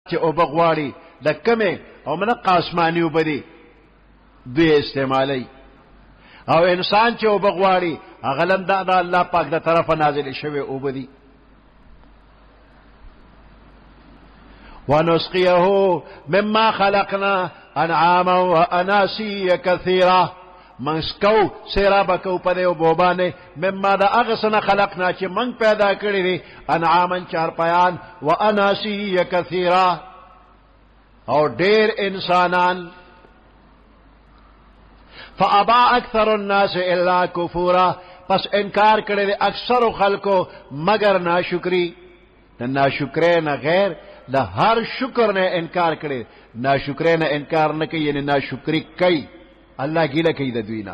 چې اوبه غواړي د کمې او منقه آسماني اوبه دي دوی استعمالی او انسان چې اوبه غواړي هغه لم د الله پاک د طرفه نازل شوی اوبه دي ونسقيه مما خلقنا انعاما واناسيا كثيرا منسکو سیرابا کو پدے و بوبانے مما دا اغسنا خلقنا چی منگ پیدا کری دی انعاما چارپایان و اناسیہ کثیرا اور دیر انسانان فابا اکثر الناس الا کفورا پس انکار کری دی اکثر خلقو مگر ناشکری ناشکرے نہ غیر دا ہر شکر نے انکار کرے ناشکرے نہ انکار نہ کی یعنی ناشکری کئی اللہ گیلہ کئی دا دوینا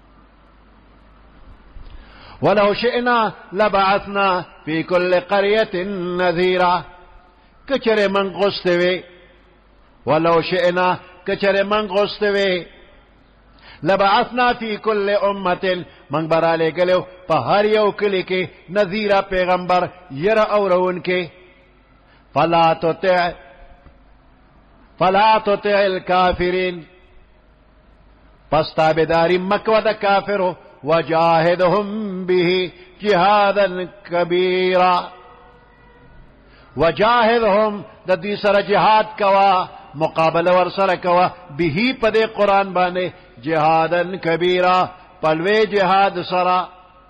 ولو شئنا لبعثنا فی کل قریت نذیرا کچرے من غستوے ولو شئنا کچرے من غستوے لبعثنا فی کل امت من برالے گلو پا ہر یو کلی کے نذیرا پیغمبر یر اورون کے فلا تطع الكافرین پس تابداری مکو دا کافرو وجاہدهم به جہادا کبیرا وجاہدهم دا دی سر جہاد کوا مقابل ور سر کوا به پدے قرآن بانے جہادا کبیرا پلوے جہاد سرا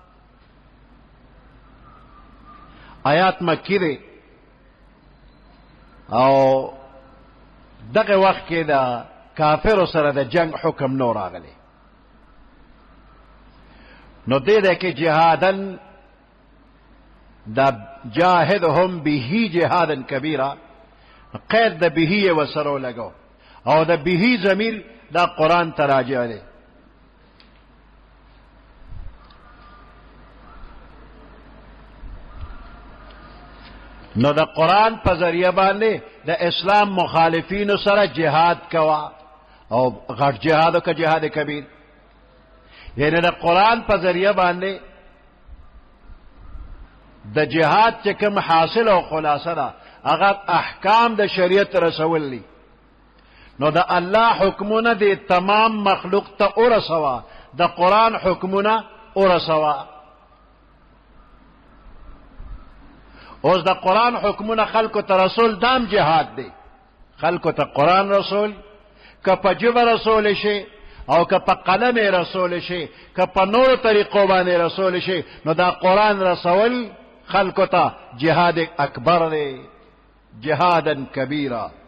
آیات مکی دے او دغه وقت کې دا کافر سره د جنگ حکم نور راغلی نو دې ده کې جهادن دا جاهدهم به جهادا کبیرا قید د به وسرو لګو او د به ضمیر دا قرآن تراجع دی نو دا قرآن پا ذریعہ باندے دا اسلام مخالفین سره جہاد کوا او غٹ جہادو کا جہاد کبیر یعنی دا قرآن پا ذریعہ باندے دا جہاد چکم حاصل او خلاصہ دا اگر احکام دا شریعت رسول لی نو دا اللہ حکمونا دے تمام مخلوق تا ارسوا دا قرآن حکمونا ارسوا اوس دا قرآن حکمونه خلکو ته رسول دام جهاد دی خلکو ته قرآن رسول که په جبه رسول شي او که په قلم رسول شي که په نورو طریقو باندې رسول شي نو دا قرآن رسول خلکو ته جهاد اکبر دی جهادا کبیرا